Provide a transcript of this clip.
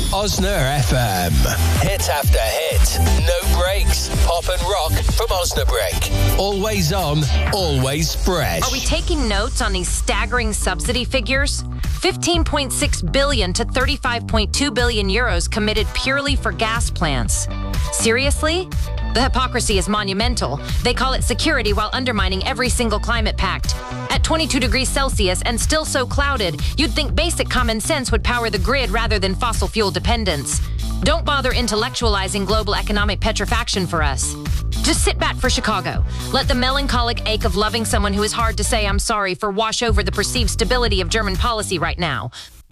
Osna FM. Hit after hit. No breaks. Pop and rock from Osnabrück. Always on, always fresh. Are we taking notes on these staggering subsidy figures? 15.6 billion to 35.2 billion euros committed purely for gas plants. Seriously? The hypocrisy is monumental. They call it security while undermining every single climate pact. At 22 degrees Celsius and still so clouded, you'd think basic common sense would power the grid rather than fossil fuel dependence. Don't bother intellectualizing global economic petrifaction for us. Just sit back for Chicago. Let the melancholic ache of loving someone who is hard to say I'm sorry for wash over the perceived stability of German policy right now.